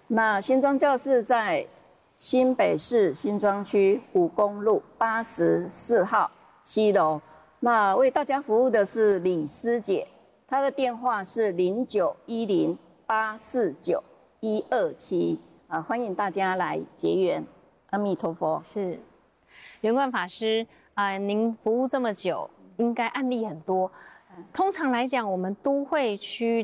那新庄教室在新北市新庄区5公路84号7楼。那为大家服务的是李师姐，她的电话是0910849127欢迎大家来结缘。阿弥陀佛。 是，圆观法师您服务这么久，应该案例很多。通常来讲，我们都会区